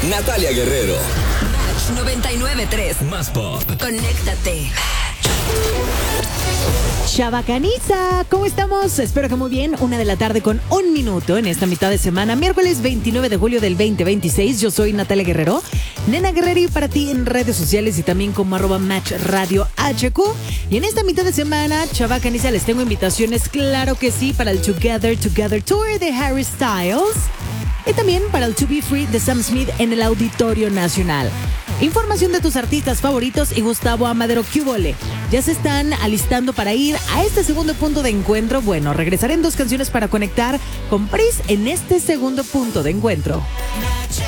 Natalia Guerrero. Match 99.3. Más pop. Conéctate. Chavacaniza, ¿cómo estamos? Espero que muy bien. 1:00 con 1 minuto en esta mitad de semana, miércoles 29 de julio del 2026. Yo soy Natalia Guerrero, Nena Guerreri para ti en redes sociales y también como @Match Radio HQ. Y en esta mitad de semana, Chavacaniza, les tengo invitaciones, claro que sí, para el Together Tour de Harry Styles y también para el To Be Free de Sam Smith en el Auditorio Nacional. Información de tus artistas favoritos y Gustavo Amadero. ¿Qué hubole? Ya se están alistando para ir a este segundo punto de encuentro. Bueno, regresaré en 2 canciones para conectar con Pris en este segundo punto de encuentro.